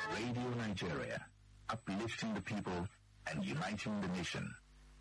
Radio Nigeria, uplifting the people and uniting the nation.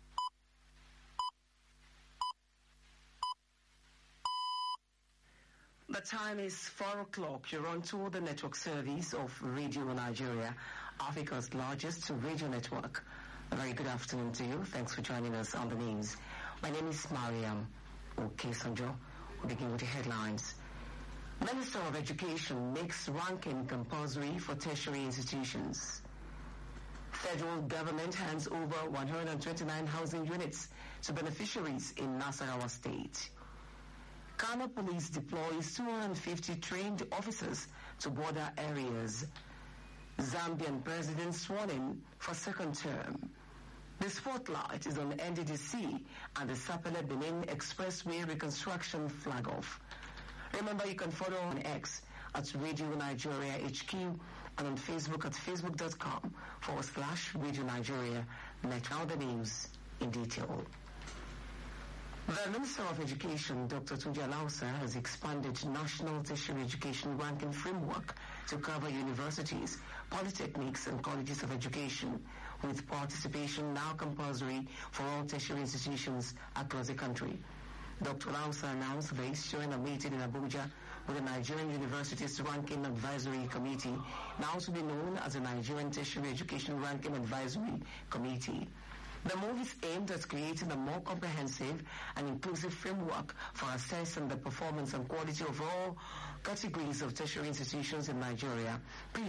The time is 4 o'clock. You're on to the network service of Radio Nigeria, Africa's largest radio network. A very good afternoon to you. Thanks for joining us on the news. My name is Mariam Okesanjo. We'll begin with the headlines. Minister of Education makes ranking compulsory for tertiary institutions. Federal government hands over 129 housing units to beneficiaries in Nasarawa State. Kano Police deploys 250 trained officers to border areas. Zambian president sworn in for second term. The spotlight is on NDDC and the Sapele Benin Expressway reconstruction flag off. Remember, you can follow on X at Radio Nigeria HQ and on Facebook at facebook.com/Radio Nigeria. Now the news in detail. The Minister of Education, Dr. Tunji Alausa, has expanded national tertiary education ranking framework to cover universities, polytechnics, and colleges of education, with participation now compulsory for all tertiary institutions across the country. Dr. Alausa announced this during a meeting in Abuja with the Nigerian Universities Ranking Advisory Committee, now to be known as the Nigerian Tertiary Education Ranking Advisory Committee. The move is aimed at creating a more comprehensive and inclusive framework for assessing the performance and quality of all categories of tertiary institutions in Nigeria.